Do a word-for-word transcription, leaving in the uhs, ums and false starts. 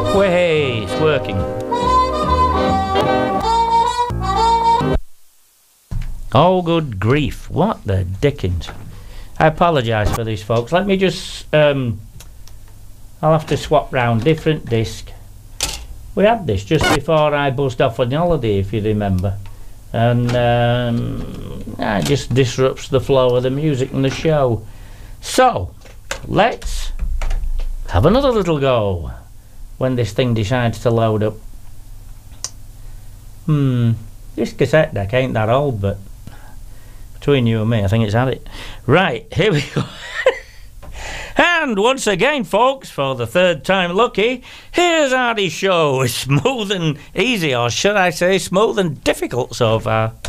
Way, it's working. Oh, good grief. What the dickens. I apologise for this, folks. Let me just... Um, I'll have to swap round different disc. We had this just before I buzzed off on holiday, if you remember. And um, it just disrupts the flow of the music and the show. So, let's have another little go when this thing decides to load up. Hmm, this cassette deck ain't that old, but between you and me, I think it's had it. Right, here we go. And once again, folks, for the third time lucky, here's Artie's show. Smooth and easy, or should I say smooth and difficult so far.